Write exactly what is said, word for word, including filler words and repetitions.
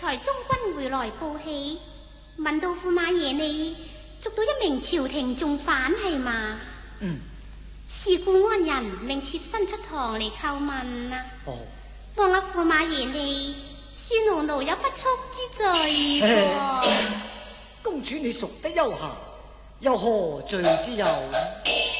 才中軍回來報喜，問到駙馬爺你捉到一名朝廷重犯係嘛？ 嗯。 是故安人命妾身出堂嚟叩問啊。 哦。 望阿駙馬爺你恕奴奴有不速之罪噃。 公主你淑得悠閒，有何罪之有？